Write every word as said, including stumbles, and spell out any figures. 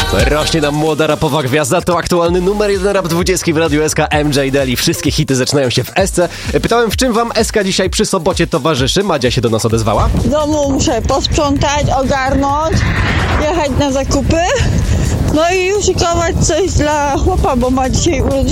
Rośnie nam młoda rapowa gwiazda, to aktualny numer jeden rap dwudziestki w Radiu S K, M J Deli. Wszystkie hity zaczynają się w S C. Pytałem, w czym wam S K dzisiaj przy sobocie towarzyszy? Madzia się do nas odezwała. W domu muszę posprzątać, ogarnąć, jechać na zakupy, no i uszykować coś dla chłopa, bo ma dzisiaj urodziny.